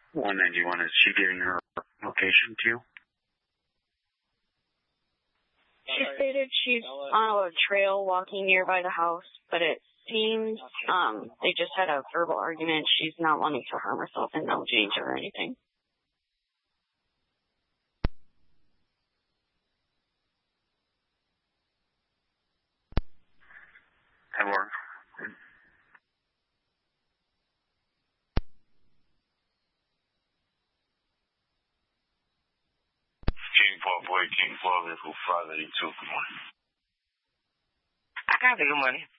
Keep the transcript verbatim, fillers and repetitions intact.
one ninety-one, is she giving her location to you? She stated she's on a trail walking nearby the house, but it seems um, they just had a verbal argument. She's not wanting to harm herself in no danger or anything. Or King Paul Boy, King Paul, five eighty-two. Good morning. I got the good money.